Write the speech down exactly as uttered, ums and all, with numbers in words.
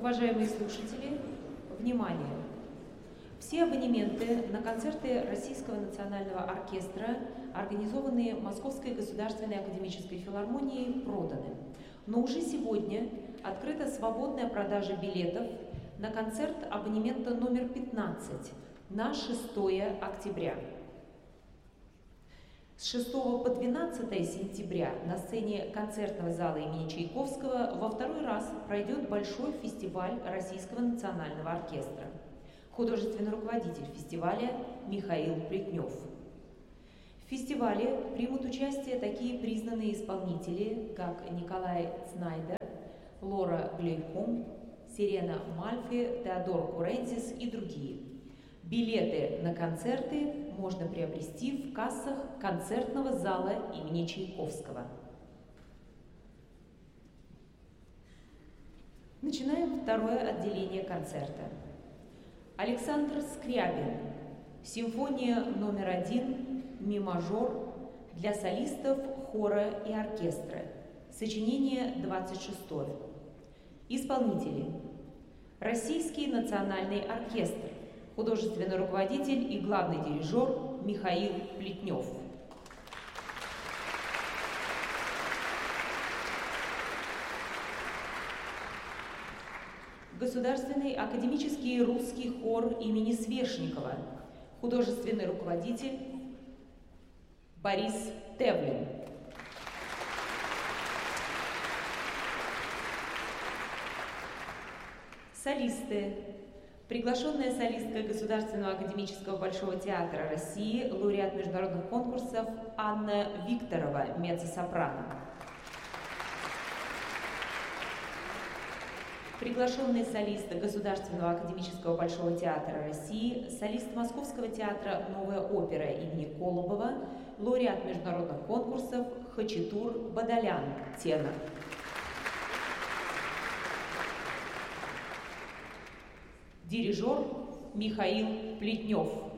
Уважаемые слушатели, внимание! Все абонементы на концерты Российского национального оркестра, организованные Московской государственной академической филармонией, проданы. Но уже сегодня открыта свободная продажа билетов на концерт абонемента номер пятнадцать на шестое октября. С шестого по двенадцатое сентября на сцене концертного зала имени Чайковского во второй раз пройдет большой фестиваль Российского национального оркестра. Художественный руководитель фестиваля Михаил Плетнев. В фестивале примут участие такие признанные исполнители, как Николай Цнайдер, Лора Глейком, Сирена Мальфи, Теодор Курентис и другие. Билеты на концерты можно приобрести в кассах концертного зала имени Чайковского. Начинаем второе отделение концерта. Александр Скрябин. Симфония номер один, ми мажор, для солистов, хора и оркестра. Сочинение двадцать шестое. Исполнители. Российский национальный оркестр. Художественный руководитель и главный дирижер Михаил Плетнев. Государственный академический русский хор имени Свешникова. Художественный руководитель Борис Тевлин. Солисты. Приглашенная солистка Государственного академического Большого театра России, лауреат международных конкурсов Анна Викторова, меццо-сопрано. Приглашенный солист Государственного академического Большого театра России, солист Московского театра «Новая опера» имени Колобова, лауреат международных конкурсов Хачатур Бадалян, тенор. Дирижер Михаил Плетнев.